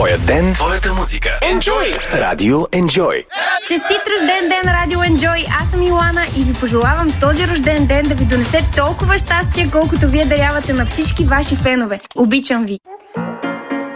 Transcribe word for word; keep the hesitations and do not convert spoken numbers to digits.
Твоя ден, твоята музика. Enjoy! Радио Enjoy. Честит рожден ден, Радио Enjoy! Аз съм Йоана и ви пожелавам този рожден ден да ви донесе толкова щастие, колкото вие дарявате на всички ваши фенове. Обичам ви!